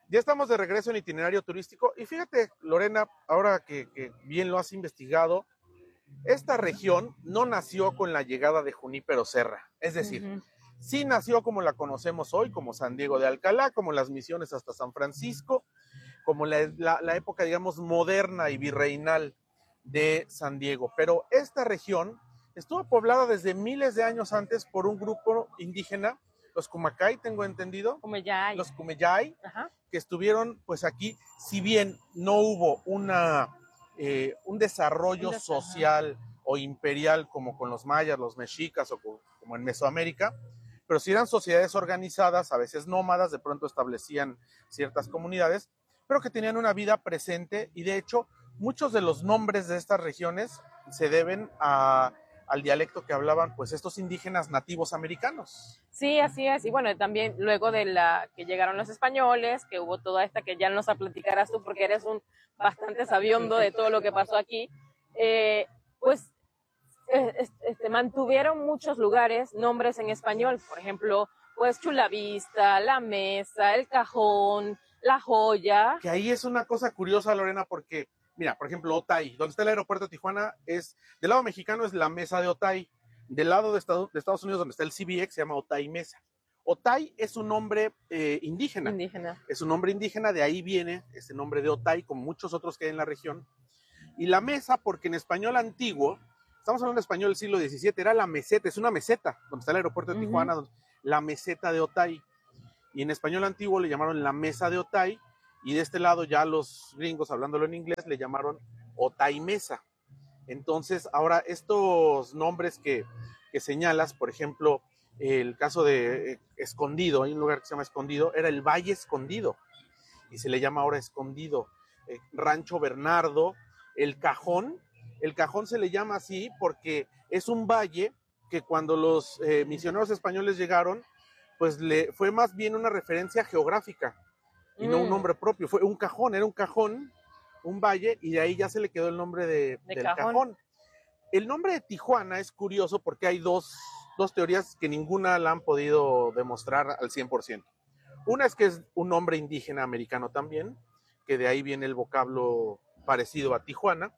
Ya estamos de regreso en itinerario turístico y fíjate, Lorena, ahora que bien lo has investigado, esta región no nació con la llegada de Junípero Serra, es decir, sí nació como la conocemos hoy, como San Diego de Alcalá, como las misiones hasta San Francisco, como la época, digamos, moderna y virreinal de San Diego. Pero esta región estuvo poblada desde miles de años antes por un grupo indígena, los Kumacay, tengo entendido, Cumeyay. los Cumeyay, que estuvieron pues aquí, si bien no hubo un desarrollo social o imperial como con los mayas, los mexicas o como en Mesoamérica, pero sí eran sociedades organizadas, a veces nómadas, de pronto establecían ciertas comunidades, pero que tenían una vida presente y de hecho muchos de los nombres de estas regiones se deben al dialecto que hablaban pues estos indígenas nativos americanos. Sí, así es. Y bueno, también luego de que llegaron los españoles, que hubo toda esta que ya nos la platicarás tú porque eres un bastante sabiondo de todo lo que pasó aquí, pues mantuvieron muchos lugares nombres en español. Por ejemplo, pues Chulavista, La Mesa, El Cajón, La Joya. Que ahí es una cosa curiosa, Lorena, porque mira, por ejemplo, Otay, donde está el aeropuerto de Tijuana, del lado mexicano es la Mesa de Otay, del lado de Estados Unidos, donde está el CBX, se llama Otay Mesa. Otay es un nombre indígena. Es un nombre indígena, de ahí viene ese nombre de Otay, como muchos otros que hay en la región. Y la mesa, porque en español antiguo, estamos hablando de español del siglo XVII, era la meseta, es una meseta, donde está el aeropuerto de Tijuana, la meseta de Otay. Y en español antiguo le llamaron la mesa de Otay, y de este lado ya los gringos, hablándolo en inglés, le llamaron Otay Mesa. Entonces, ahora estos nombres que señalas, por ejemplo, el caso de Escondido, hay un lugar que se llama Escondido, era el Valle Escondido, y se le llama ahora Escondido. Rancho Bernardo, el Cajón se le llama así porque es un valle que cuando los misioneros españoles llegaron, pues fue más bien una referencia geográfica y no un nombre propio, fue un cajón, era un cajón, un valle, y de ahí ya se le quedó el nombre del cajón. El nombre de Tijuana es curioso porque hay dos teorías que ninguna la han podido demostrar al 100%. Una es que es un nombre indígena americano también, que de ahí viene el vocablo parecido a Tijuana,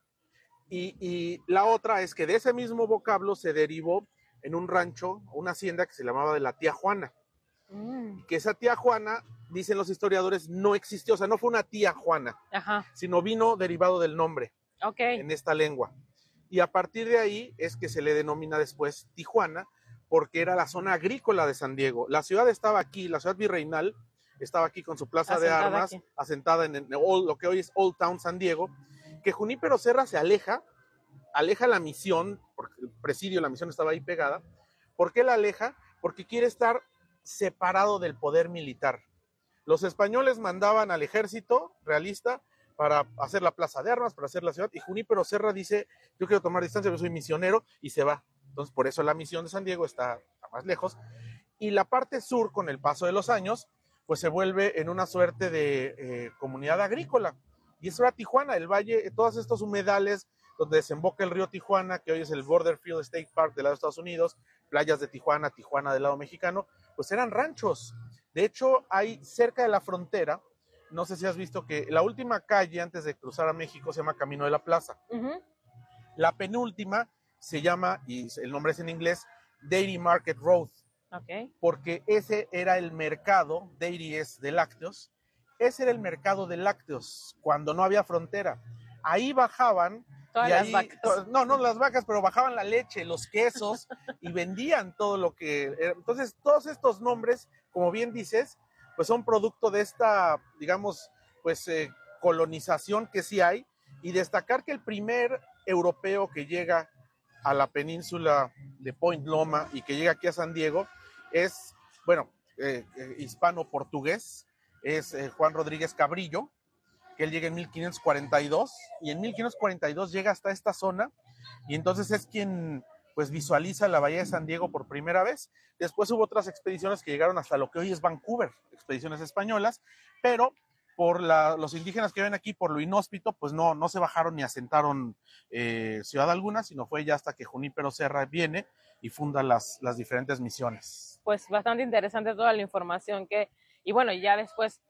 y la otra es que de ese mismo vocablo se derivó en un rancho, una hacienda que se llamaba de la tía Juana, que esa tía Juana, dicen los historiadores, no existió, o sea, no fue una tía Juana, sino vino derivado del nombre en esta lengua. Y a partir de ahí es que se le denomina después Tijuana, porque era la zona agrícola de San Diego. La ciudad estaba aquí, la ciudad virreinal estaba aquí con su plaza de armas, asentada en lo que hoy es Old Town San Diego, que Junípero Serra se aleja la misión, porque el presidio, la misión estaba ahí pegada. ¿Por qué la aleja? Porque quiere estar separado del poder militar. Los españoles mandaban al ejército realista para hacer la plaza de armas, para hacer la ciudad, y Junípero Serra dice, yo quiero tomar distancia, yo soy misionero, y se va. Entonces, por eso la misión de San Diego está más lejos. Y la parte sur, con el paso de los años, pues se vuelve en una suerte de comunidad agrícola. Y eso era Tijuana, el valle, todos estos humedales donde desemboca el río Tijuana, que hoy es el Borderfield State Park del lado de Estados Unidos, playas de Tijuana, Tijuana del lado mexicano, pues eran ranchos. De hecho, hay cerca de la frontera, no sé si has visto que la última calle antes de cruzar a México se llama Camino de la Plaza. La penúltima se llama, y el nombre es en inglés, Dairy Market Road. Porque ese era el mercado, dairy es de lácteos, ese era el mercado de lácteos cuando no había frontera. Ahí bajaban todas y las ahí, vacas. no las vacas, pero bajaban la leche, los quesos y vendían todo lo que era. Entonces, todos estos nombres, como bien dices, pues son producto de esta, digamos, pues colonización que sí hay, y destacar que el primer europeo que llega a la península de Point Loma y que llega aquí a San Diego es, bueno, hispano-portugués, es Juan Rodríguez Cabrillo, que él llega en 1542, y en 1542 llega hasta esta zona, y entonces es quien pues visualiza la bahía de San Diego por primera vez. Después hubo otras expediciones que llegaron hasta lo que hoy es Vancouver, expediciones españolas, pero por los indígenas que viven aquí, por lo inhóspito, pues no se bajaron ni asentaron ciudad alguna, sino fue ya hasta que Junípero Serra viene y funda las diferentes misiones. Pues bastante interesante toda la información y bueno, ya después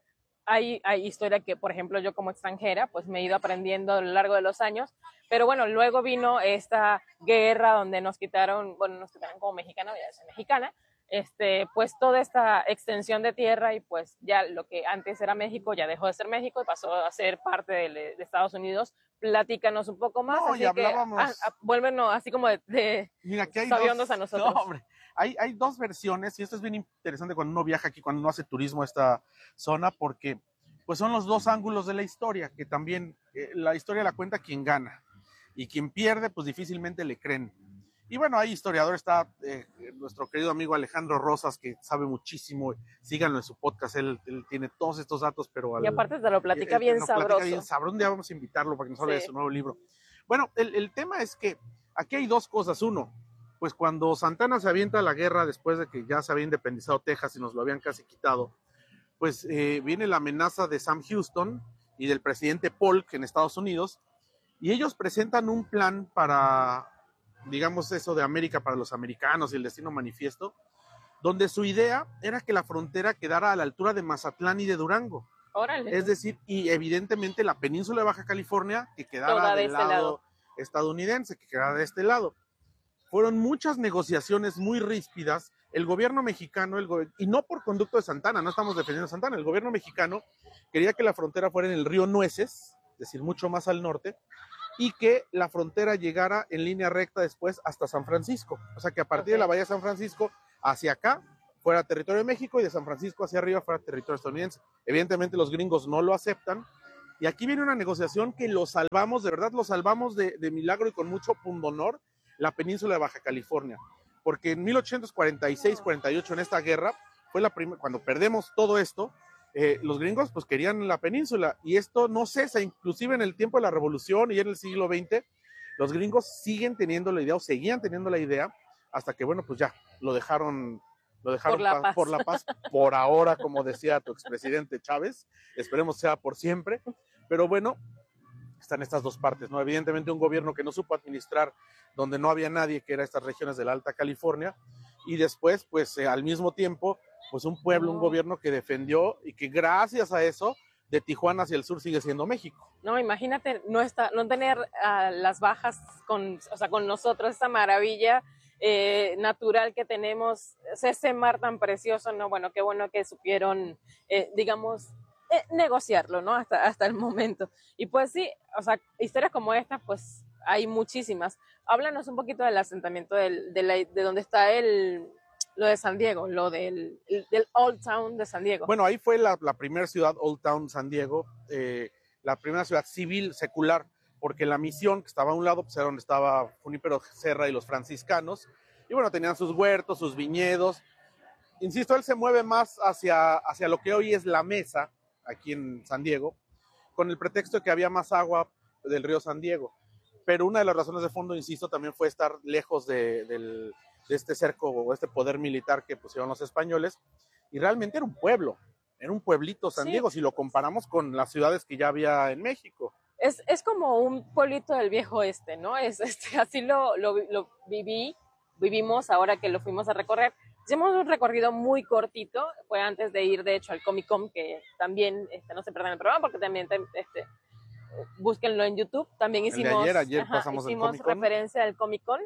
hay historia que, por ejemplo, yo como extranjera, pues me he ido aprendiendo a lo largo de los años, pero bueno, luego vino esta guerra donde nos quitaron como mexicana, ya soy mexicana, pues toda esta extensión de tierra y pues ya lo que antes era México ya dejó de ser México y pasó a ser parte de Estados Unidos. Platícanos un poco más, No, así y hablábamos... que vuélvenos así como Mira, aquí hay sabiondos dos... a nosotros. No, hombre, hay dos versiones y esto es bien interesante cuando uno viaja aquí, cuando uno hace turismo a esta zona, porque pues son los dos ángulos de la historia, que también la historia la cuenta quien gana y quien pierde, pues difícilmente le creen. Y bueno, hay historiador, está nuestro querido amigo Alejandro Rosas, que sabe muchísimo, síganlo en su podcast, él tiene todos estos datos, pero... Y aparte te lo platica bien sabroso. Platica bien sabroso, un día vamos a invitarlo para que nos hable de su nuevo libro. Bueno, el tema es que aquí hay dos cosas. Uno, pues cuando Santana se avienta a la guerra después de que ya se había independizado Texas y nos lo habían casi quitado, pues viene la amenaza de Sam Houston y del presidente Polk en Estados Unidos, y ellos presentan un plan para, digamos, eso de América para los americanos y el destino manifiesto, donde su idea era que la frontera quedara a la altura de Mazatlán y de Durango. Órale. Es decir, y evidentemente la península de Baja California que quedara del lado estadounidense, que quedara de este lado. Fueron muchas negociaciones muy ríspidas. El gobierno mexicano, y no por conducto de Santana, no estamos defendiendo a Santana, el gobierno mexicano quería que la frontera fuera en el río Nueces, es decir, mucho más al norte, y que la frontera llegara en línea recta después hasta San Francisco. O sea, que a partir de la bahía de San Francisco hacia acá fuera territorio de México y de San Francisco hacia arriba fuera territorio estadounidense. Evidentemente los gringos no lo aceptan y aquí viene una negociación que lo salvamos, de verdad lo salvamos de milagro y con mucho pundonor, la península de Baja California, porque en 1846-48 en esta guerra fue la primera, cuando perdemos todo esto, los gringos pues querían la península y esto no cesa, inclusive en el tiempo de la revolución y en el siglo XX, los gringos siguen teniendo la idea o seguían teniendo la idea hasta que bueno pues ya lo dejaron por la paz, por ahora, como decía tu expresidente Chávez, esperemos sea por siempre, pero bueno, están estas dos partes, ¿no? Evidentemente un gobierno que no supo administrar donde no había nadie, que era estas regiones de la Alta California, y después, pues al mismo tiempo, pues un pueblo, un gobierno que defendió y que gracias a eso, de Tijuana hacia el sur sigue siendo México. No, imagínate no tener las bajas con nosotros, esa maravilla natural que tenemos, ese mar tan precioso, ¿no? Bueno, qué bueno que supieron, digamos, negociarlo, ¿no? Hasta el momento. Y pues sí, o sea, historias como esta, pues hay muchísimas. Háblanos un poquito del asentamiento de donde está lo de San Diego, lo del Old Town de San Diego. Bueno, ahí fue la primera ciudad, Old Town San Diego, la primera ciudad civil, secular, porque la misión que estaba a un lado, pues era donde estaba Junípero Serra y los franciscanos, y bueno, tenían sus huertos, sus viñedos. Insisto, él se mueve más hacia lo que hoy es la Mesa, aquí en San Diego, con el pretexto de que había más agua del río San Diego. Pero una de las razones de fondo, insisto, también fue estar lejos de este cerco o este poder militar que pusieron los españoles, y realmente era un pueblito San Diego, si lo comparamos con las ciudades que ya había en México. Es como un pueblito del viejo oeste, ¿no? Así lo vivimos ahora que lo fuimos a recorrer. Hicimos un recorrido muy cortito, fue antes de ir de hecho al Comic Con, que también no se pierdan el programa porque también búsquenlo en YouTube. También hicimos, ayer pasamos hicimos referencia al Comic Con.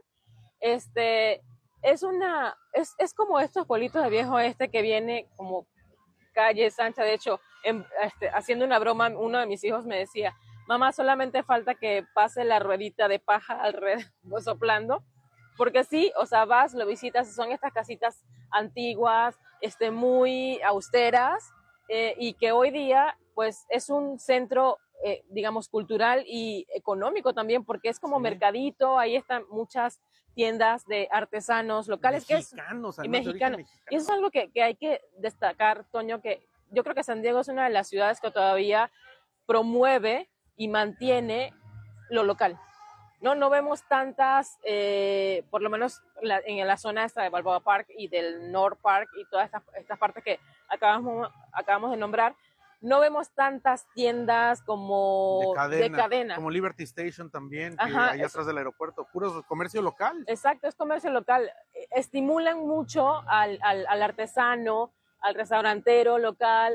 Es como estos pueblitos de viejo oeste que viene como calle Sancha. De hecho, haciendo una broma, uno de mis hijos me decía: mamá, solamente falta que pase la ruedita de paja alrededor, soplando, porque sí, o sea, vas, lo visitas, son estas casitas antiguas, muy austeras, y que hoy día, pues, es un centro, digamos, cultural y económico también, porque es como mercadito, ahí están muchas tiendas de artesanos locales, mexicanos. Y eso es algo que hay que destacar, Toño, que yo creo que San Diego es una de las ciudades que todavía promueve y mantiene lo local. No vemos tantas, por lo menos en la zona esta de Balboa Park y del North Park y todas estas partes que acabamos de nombrar, no vemos tantas tiendas como de cadena. Como Liberty Station también, que ahí atrás del aeropuerto, puro comercio local. Exacto, es comercio local. Estimulan mucho al artesano, al restaurantero local.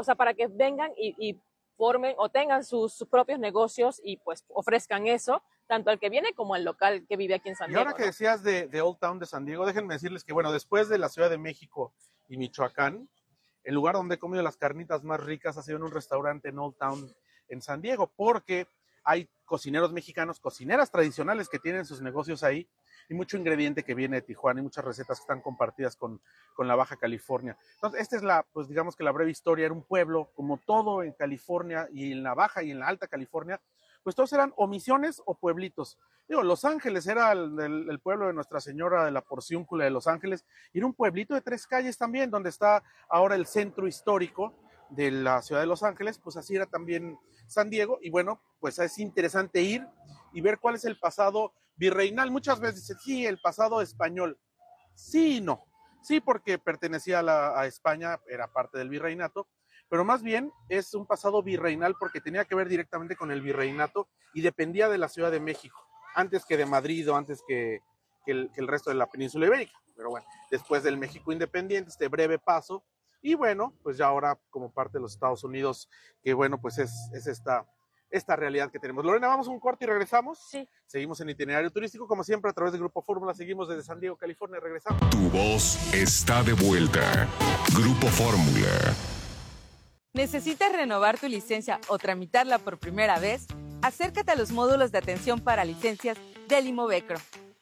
o sea, para que vengan y formen o tengan sus propios negocios y pues ofrezcan eso, tanto al que viene como al local que vive aquí en San Diego. Y ahora que decías de Old Town de San Diego, déjenme decirles que, bueno, después de la Ciudad de México y Michoacán, el lugar donde he comido las carnitas más ricas ha sido en un restaurante en Old Town en San Diego, porque hay cocineros mexicanos, cocineras tradicionales que tienen sus negocios ahí, y mucho ingrediente que viene de Tijuana y muchas recetas que están compartidas con la Baja California. Entonces, esta es pues digamos que la breve historia. Era un pueblo, como todo en California y en la Baja y en la Alta California, pues todos eran o misiones o pueblitos. Digo, Los Ángeles era el pueblo de Nuestra Señora de la Porciúncula de Los Ángeles, y era un pueblito de 3 calles también, donde está ahora el centro histórico de la ciudad de Los Ángeles. Pues así era también San Diego, y bueno, pues es interesante ir y ver cuál es el pasado virreinal. Muchas veces dicen, sí, el pasado español. Sí y no. Sí, porque pertenecía a España, era parte del virreinato, pero más bien es un pasado virreinal porque tenía que ver directamente con el virreinato y dependía de la Ciudad de México, antes que de Madrid o antes que el resto de la península ibérica. Pero bueno, después del México independiente, este breve paso, y bueno, pues ya ahora como parte de los Estados Unidos, que bueno, pues es esta realidad que tenemos. Lorena, vamos a un corte y regresamos. Sí. Seguimos en Itinerario Turístico, como siempre, a través de Grupo Fórmula. Seguimos desde San Diego, California. Regresamos. Tu voz está de vuelta. Grupo Fórmula. ¿Necesitas renovar tu licencia o tramitarla por primera vez? Acércate a los módulos de atención para licencias del Imovecro.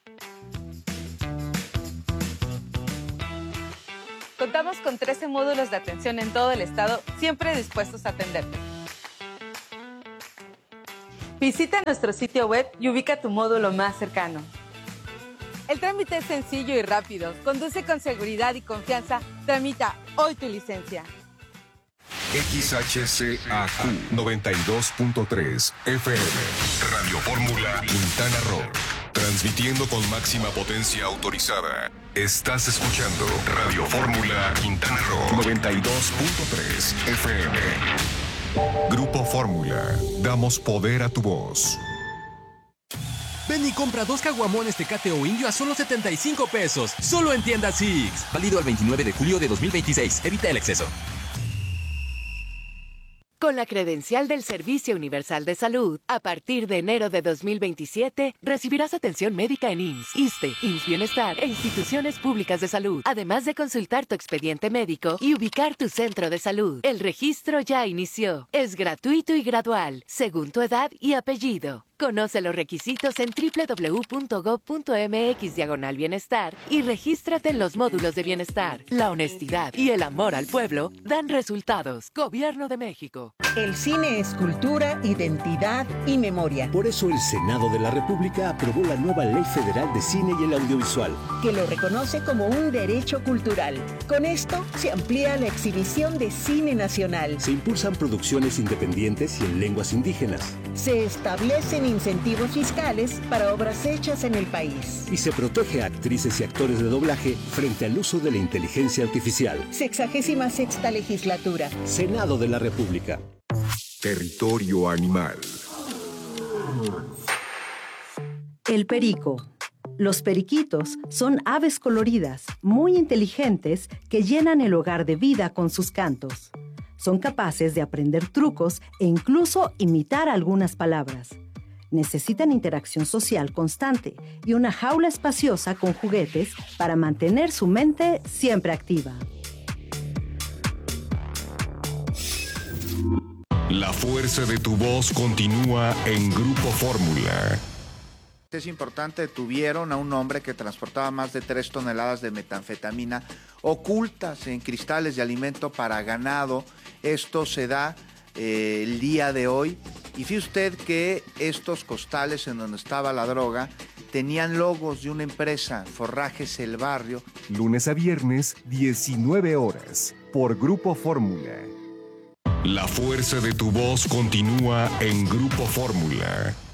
Contamos con 13 módulos de atención en todo el estado, siempre dispuestos a atenderte. Visita nuestro sitio web y ubica tu módulo más cercano. El trámite es sencillo y rápido. Conduce con seguridad y confianza. Tramita hoy tu licencia. XHCAQ 92.3 FM. Radio Fórmula Quintana Roo. Transmitiendo con máxima potencia autorizada. Estás escuchando Radio Fórmula Quintana Roo 92.3 FM. Grupo Fórmula. Damos poder a tu voz. Ven y compra 2 caguamones Tecate o Indio a solo 75 pesos. Solo en tiendas Six. Válido al 29 de julio de 2026. Evita el exceso. Con la credencial del Servicio Universal de Salud, a partir de enero de 2027, recibirás atención médica en IMSS, ISSSTE, IMSS Bienestar e instituciones públicas de salud, además de consultar tu expediente médico y ubicar tu centro de salud. El registro ya inició. Es gratuito y gradual, según tu edad y apellido. Conoce los requisitos en www.gov.mx/bienestar y regístrate en los módulos de bienestar. La honestidad y el amor al pueblo dan resultados. Gobierno de México. El cine es cultura, identidad y memoria. Por eso el Senado de la República aprobó la nueva Ley Federal de Cine y el Audiovisual, que lo reconoce como un derecho cultural. Con esto se amplía la exhibición de cine nacional. Se impulsan producciones independientes y en lenguas indígenas. Se establecen incentivos fiscales para obras hechas en el país. Y se protege a actrices y actores de doblaje frente al uso de la inteligencia artificial. 66ª legislatura. Senado de la República. Territorio animal. El perico. Los periquitos son aves coloridas, muy inteligentes, que llenan el hogar de vida con sus cantos. Son capaces de aprender trucos e incluso imitar algunas palabras. Necesitan interacción social constante y una jaula espaciosa con juguetes para mantener su mente siempre activa. La fuerza de tu voz continúa en Grupo Fórmula. Es importante, detuvieron a un hombre que transportaba más de 3 toneladas de metanfetamina ocultas en cristales de alimento para ganado. Esto se da el día de hoy. Y fíjese usted que estos costales en donde estaba la droga tenían logos de una empresa, Forrajes El Barrio. Lunes a viernes, 19 horas, por Grupo Fórmula. La fuerza de tu voz continúa en Grupo Fórmula.